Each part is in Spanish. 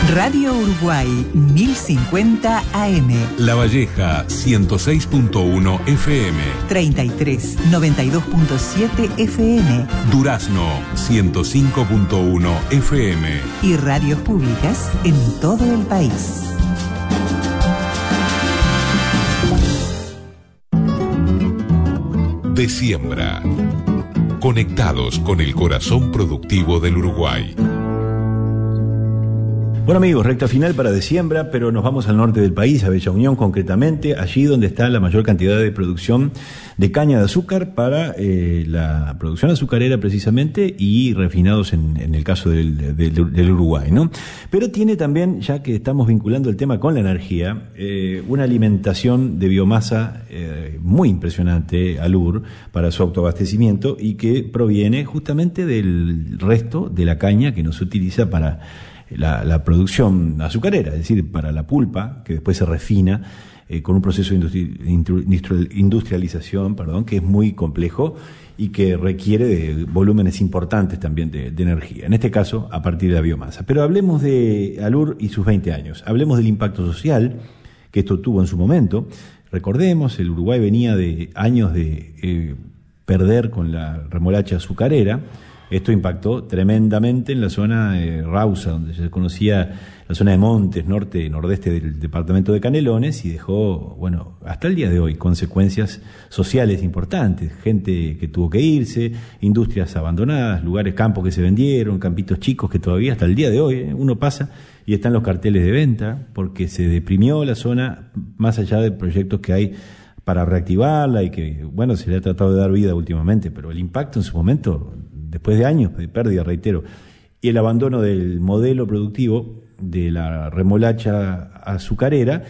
Radio Uruguay 1050 AM. La Valleja 106.1 FM. 33 92.7 FM. Durazno 105.1 FM. Y radios públicas en todo el país. De Siembra. Conectados con el corazón productivo del Uruguay. Bueno amigos, recta final para De Siembra, pero nos vamos al norte del país, a Bella Unión concretamente, allí donde está la mayor cantidad de producción de caña de azúcar para la producción azucarera precisamente y refinados en el caso del Uruguay, ¿no? Pero tiene también, ya que estamos vinculando el tema con la energía, una alimentación de biomasa muy impresionante, Alur, para su autoabastecimiento y que proviene justamente del resto de la caña que no se utiliza para la producción azucarera, es decir, para la pulpa, que después se refina con un proceso de industrialización, que es muy complejo y que requiere de volúmenes importantes también de energía, en este caso a partir de la biomasa. Pero hablemos de Alur y sus 20 años, hablemos del impacto social que esto tuvo en su momento. Recordemos, el Uruguay venía de años de perder con la remolacha azucarera. Esto impactó tremendamente en la zona Rausa, donde se conocía la zona de Montes, norte, nordeste del departamento de Canelones, y dejó, bueno, hasta el día de hoy, consecuencias sociales importantes. Gente que tuvo que irse, industrias abandonadas, lugares, campos que se vendieron, campitos chicos que todavía hasta el día de hoy uno pasa y están los carteles de venta, porque se deprimió la zona, más allá de proyectos que hay para reactivarla y que, bueno, se le ha tratado de dar vida últimamente, pero el impacto en su momento, después de años de pérdida, reitero, y el abandono del modelo productivo de la remolacha azucarera,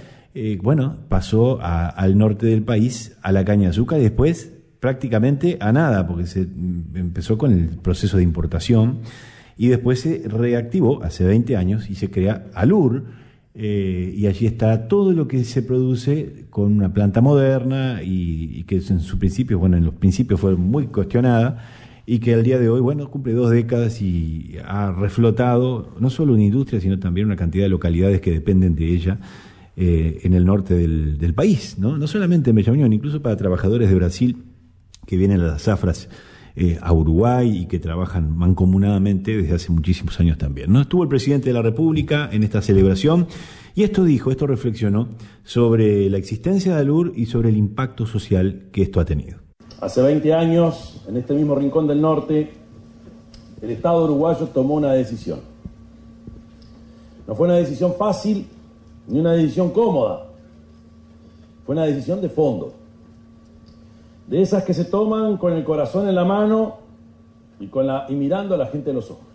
pasó al norte del país, a la caña de azúcar, y después prácticamente a nada, porque se empezó con el proceso de importación, y después se reactivó hace 20 años y se crea Alur, y allí está todo lo que se produce con una planta moderna y que en su principio, en los principios fue muy cuestionada, y que al día de hoy, cumple 2 décadas y ha reflotado no solo una industria, sino también una cantidad de localidades que dependen de ella en el norte del país, ¿no? No solamente en Bella Unión, incluso para trabajadores de Brasil que vienen a las zafras a Uruguay y que trabajan mancomunadamente desde hace muchísimos años también, ¿no? Estuvo el presidente de la República en esta celebración y esto reflexionó sobre la existencia de Alur y sobre el impacto social que esto ha tenido. Hace 20 años, en este mismo rincón del norte, el Estado uruguayo tomó una decisión. No fue una decisión fácil ni una decisión cómoda. Fue una decisión de fondo. De esas que se toman con el corazón en la mano y mirando a la gente a los ojos.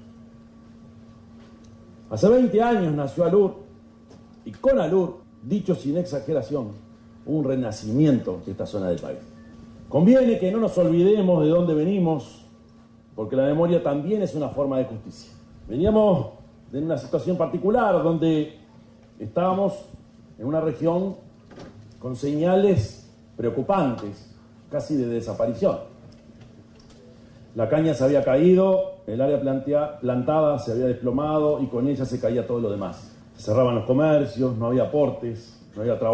Hace 20 años nació Alur y con Alur, dicho sin exageración, un renacimiento de esta zona del país. Conviene que no nos olvidemos de dónde venimos, porque la memoria también es una forma de justicia. Veníamos de una situación particular donde estábamos en una región con señales preocupantes, casi de desaparición. La caña se había caído, el área plantada se había desplomado y con ella se caía todo lo demás. Se cerraban los comercios, no había aportes, no había trabajo.